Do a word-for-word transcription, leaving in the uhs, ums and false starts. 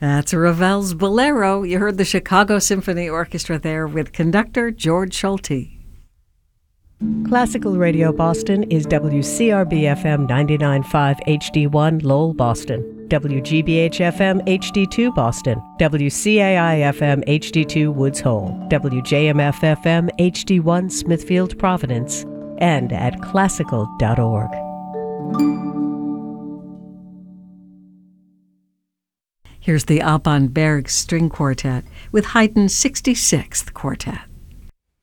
That's Ravel's Bolero. You heard the Chicago Symphony Orchestra there with conductor George Schulte. Classical Radio Boston is W C R B F M ninety-nine point five H D one Lowell, Boston, W G B H F M H D two Boston, W C A I F M H D two Woods Hole, W J M F F M H D one Smithfield, Providence, and at classical dot org. Here's the Alban Berg String Quartet with Haydn's sixty-sixth Quartet.